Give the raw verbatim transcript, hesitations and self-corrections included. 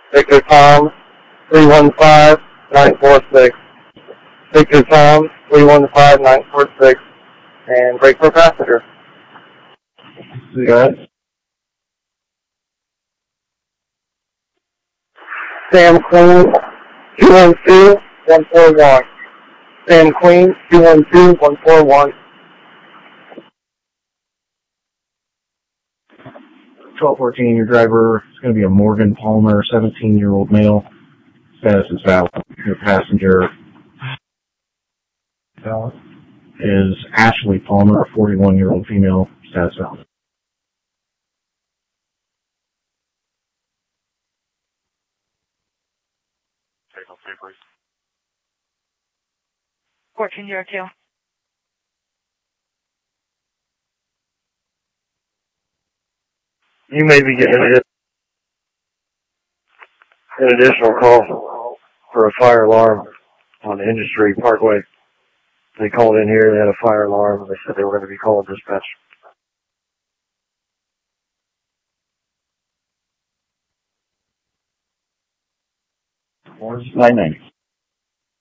Victor Tom, three one five, nine four six. Victor Tom, three one five, nine four six. And brake for passenger. Good. Sam Queen, two one two, one four one. Sam Queen, two one two, one four one. twelve fourteen, your driver is going to be a Morgan Palmer, seventeen-year-old male. Status is valid. Your passenger valid. Is Ashley Palmer, a forty-one-year-old female. Status valid. fourteen zero two. You may be getting an an additional call for a fire alarm on the Industry Parkway. They called in here, they had a fire alarm, and they said they were going to be calling dispatch. nine ninety.